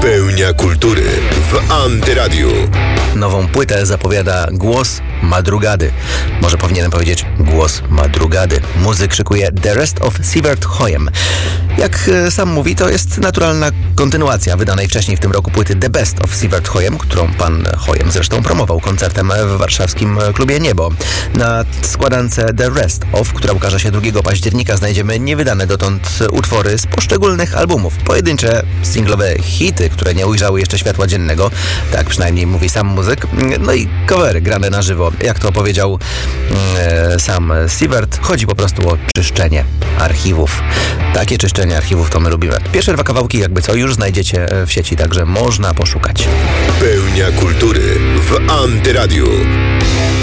Pełnia kultury w Antyradiu. Nową płytę zapowiada Głos Madrugady. Może powinienem powiedzieć Głos Madrugady. Muzyk szykuje The Rest of Sievert Hojem. Jak sam mówi, to jest naturalna kontynuacja wydanej wcześniej w tym roku płyty The Best of Sievert Hojem, którą pan Hojem zresztą promował koncertem w warszawskim klubie Niebo. Na składance The Rest of, która ukaże się 2 października, znajdziemy niewydane dotąd utwory z poszczególnych albumów. Pojedyncze singlowe hity, które nie ujrzały jeszcze światła dziennego, tak przynajmniej mówi sam muzyk. No i covery grane na żywo. Jak to powiedział sam Sievert, chodzi po prostu o czyszczenie archiwów. Takie czyszczenie archiwów to my lubimy. Pierwsze 2 kawałki, jakby co, już znajdziecie w sieci, także można poszukać. Pełnia kultury w Antyradiu.